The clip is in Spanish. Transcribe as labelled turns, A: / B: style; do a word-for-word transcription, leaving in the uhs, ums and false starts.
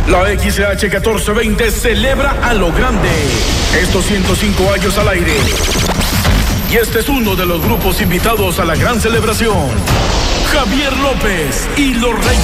A: La X H catorce veinte celebra a lo grande estos ciento cinco años al aire. Y este es uno de los grupos invitados a la gran celebración. Javier López y los Reyes.